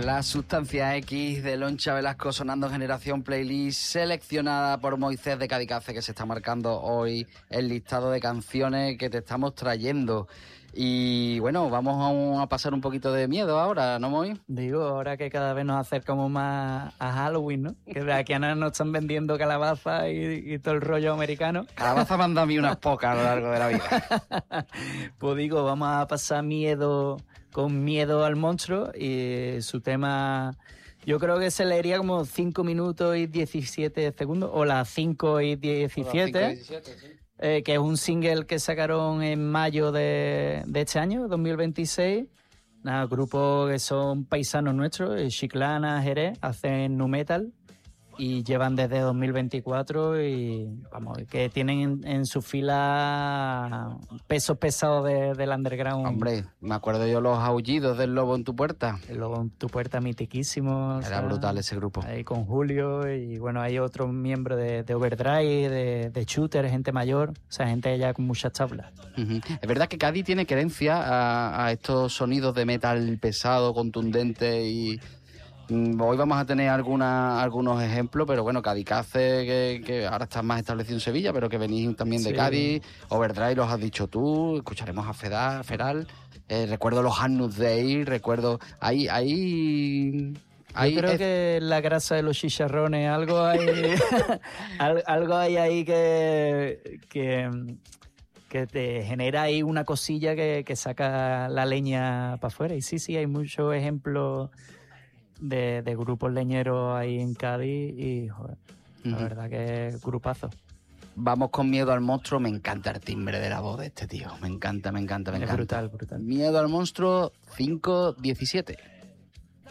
La Sustancia X de Loncha Velasco sonando en Generación Playlist, seleccionada por Moisés de Cadicace, que se está marcando hoy el listado de canciones que te estamos trayendo. Y bueno, vamos a pasar un poquito de miedo ahora, ¿no, Moy? Digo, ahora que cada vez nos acercamos más a Halloween, ¿no? Que de aquí a nada nos están vendiendo calabazas y todo el rollo americano. Calabazas me han dado a mí unas pocas a lo largo de la vida. Pues digo, vamos a pasar miedo con Miedo al Monstruo, y su tema yo creo que se leería como 5 minutos y 17 segundos, o las 5 y 17, sí. Que es un single que sacaron en mayo de este año, 2026. Nada, grupos que son paisanos nuestros, Chiclana, Jerez, hacen nu metal y llevan desde 2024 y vamos, que tienen en su fila pesos pesados del underground. Hombre, me acuerdo yo los aullidos del Lobo en tu puerta. El Lobo en tu puerta mitiquísimo. Era brutal ese grupo. Ahí con Julio y bueno, hay otros miembros de Overdrive, de Shooter, gente mayor, o sea, gente ya con muchas tablas. Uh-huh. Es verdad que Cádiz tiene querencia a estos sonidos de metal pesado, contundente y... Hoy vamos a tener algunos ejemplos, pero bueno, Cadicace, que ahora está más establecido en Sevilla, pero que venís también de Cádiz, Overdrive los has dicho tú, escucharemos a Feral, recuerdo los Agnus Dei, recuerdo... Yo creo que la grasa de los chicharrones, algo hay, algo hay ahí que te genera ahí una cosilla que saca la leña para afuera. Y sí, hay muchos ejemplos de grupos leñeros ahí en Cádiz y joder, la verdad que es grupazo. Vamos con Miedo al Monstruo. Me encanta el timbre de la voz de este tío, me encanta. Es brutal. Miedo al Monstruo 5-17.